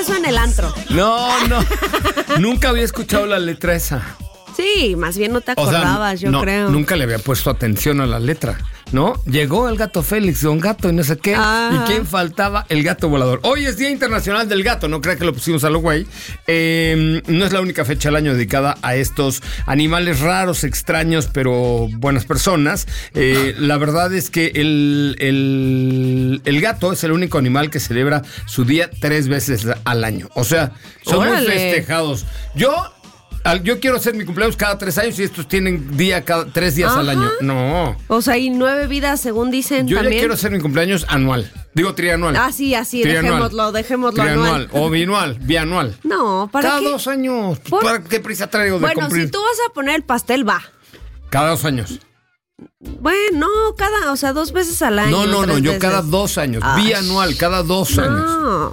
eso en el antro. No. Nunca había escuchado la letra esa. Sí, más bien no te acordabas, yo creo. Nunca le había puesto atención a la letra, ¿no? Llegó el gato Félix, don Gato y no sé qué. ¿Y quién faltaba? El gato volador. Hoy es Día Internacional del Gato, no crea que lo pusimos a lo güey. No es la única fecha del año dedicada a estos animales raros, extraños, pero buenas personas. La verdad es que el gato es el único animal que celebra su día 3 veces al año. O sea, son muy festejados. Yo quiero hacer mi cumpleaños cada 3 años y estos tienen día cada 3 días al año. No. O sea, y 9 vidas, según dicen. Yo también. le quiero hacer mi cumpleaños anual. Digo trianual. Sí, así, dejémoslo trianual. anual. O bianual. No, ¿para cada qué? 2 años. ¿Para qué prisa traigo de Bueno, cumplir? si tú vas a poner el pastel, va. Cada 2 años. Bueno, 2 veces al año. No, yo veces. cada 2 años. Bianual, cada 2 años.